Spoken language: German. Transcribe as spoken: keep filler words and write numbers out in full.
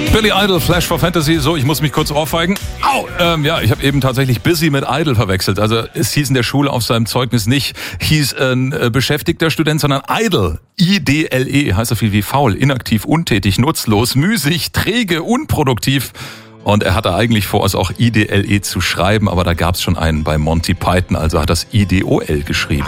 Billy Idol, Flash for Fantasy. So, ich muss mich kurz ohrfeigen. Au! Ähm, ja, ich habe eben tatsächlich Busy mit Idle verwechselt. Also es hieß in der Schule auf seinem Zeugnis nicht, hieß ein äh, beschäftigter Student, sondern Idle. I D L E heißt so viel wie faul, inaktiv, untätig, nutzlos, müßig, träge, unproduktiv. Und er hatte eigentlich vor, es auch I D L E zu schreiben, aber da gab es schon einen bei Monty Python, also hat das I D O L geschrieben.